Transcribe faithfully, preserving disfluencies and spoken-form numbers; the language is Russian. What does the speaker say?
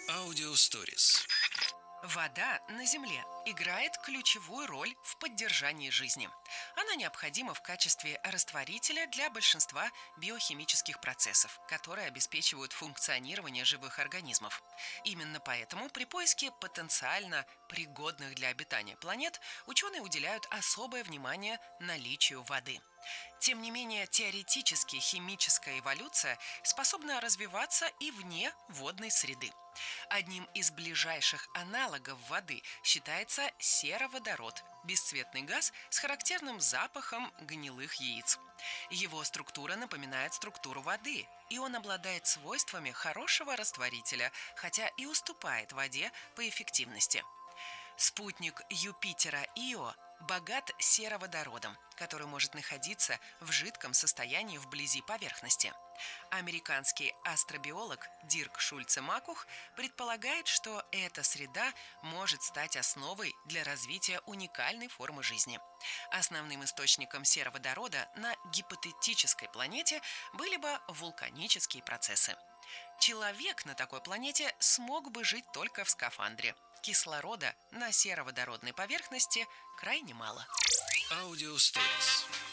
Аудиосторис. Вода на Земле играет ключевую роль в поддержании жизни. Она необходима в качестве растворителя для большинства биохимических процессов, которые обеспечивают функционирование живых организмов. Именно поэтому при поиске потенциально пригодных для обитания планет ученые уделяют особое внимание наличию воды. Тем не менее, теоретически химическая эволюция способна развиваться и вне водной среды. Одним из ближайших аналогов воды считается сероводород – бесцветный газ с характерным запахом гнилых яиц. Его структура напоминает структуру воды, и он обладает свойствами хорошего растворителя, хотя и уступает воде по эффективности. Спутник Юпитера Ио богат сероводородом, который может находиться в жидком состоянии вблизи поверхности. Американский астробиолог Дирк Шульце-Макух предполагает, что эта среда может стать основой для развития уникальной формы жизни. Основным источником сероводорода на гипотетической планете были бы вулканические процессы. Человек на такой планете смог бы жить только в скафандре. Кислорода на сероводородной поверхности крайне мало. Аудиосторис.